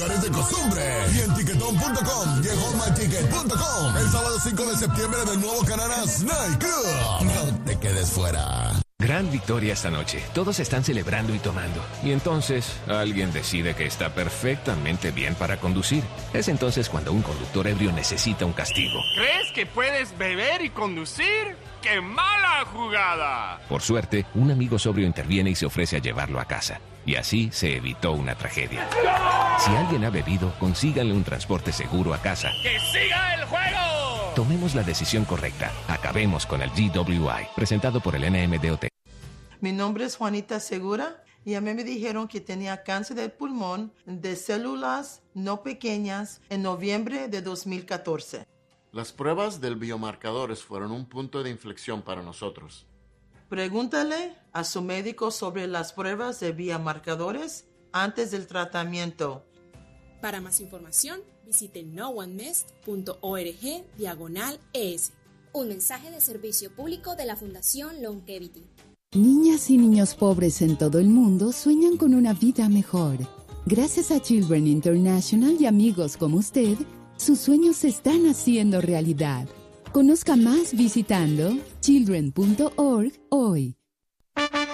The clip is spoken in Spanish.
de costumbre y en tiquetón.com y en hometicket.com. El sábado 5 de septiembre del nuevo Cananas Night Club. No te quedes fuera. Gran victoria esta noche. Todos están celebrando y tomando. Y entonces, alguien decide que está perfectamente bien para conducir. Es entonces cuando un conductor ebrio necesita un castigo. ¿Crees que puedes beber y conducir? ¡Qué mala jugada! Por suerte, un amigo sobrio interviene y se ofrece a llevarlo a casa. Y así se evitó una tragedia. Si alguien ha bebido, consíganle un transporte seguro a casa. ¡Que siga el juego! Tomemos la decisión correcta. Acabemos con el GWI. Presentado por el NMDOT. Mi nombre es Juanita Segura y a mí me dijeron que tenía cáncer del pulmón de células no pequeñas en noviembre de 2014. Las pruebas del biomarcadores fueron un punto de inflexión para nosotros. Pregúntale a su médico sobre las pruebas de biomarcadores antes del tratamiento. Para más información, visite noonemest.org/ES. Un mensaje de servicio público de la Fundación Longevity. Niñas y niños pobres en todo el mundo sueñan con una vida mejor. Gracias a Children International y amigos como usted, sus sueños se están haciendo realidad. Conozca más visitando children.org hoy.